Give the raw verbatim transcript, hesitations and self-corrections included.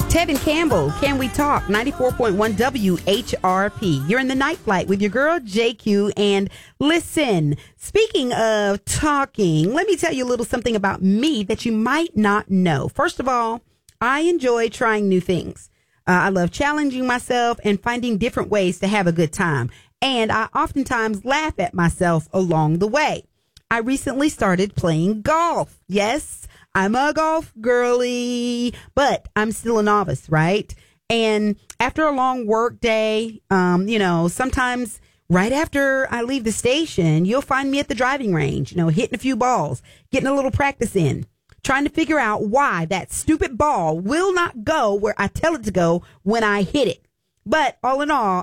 Tevin Campbell, Can We Talk? ninety-four point one W H R P. You're in the night flight with your girl, J Q. And listen, speaking of talking, let me tell you a little something about me that you might not know. First of all, I enjoy trying new things. Uh, I love challenging myself and finding different ways to have a good time. And I oftentimes laugh at myself along the way. I recently started playing golf. Yes, I'm a golf girly, but I'm still a novice, right? And after a long work day, um, you know, sometimes right after I leave the station, you'll find me at the driving range, you know, hitting a few balls, getting a little practice in, trying to figure out why that stupid ball will not go where I tell it to go when I hit it. But all in all,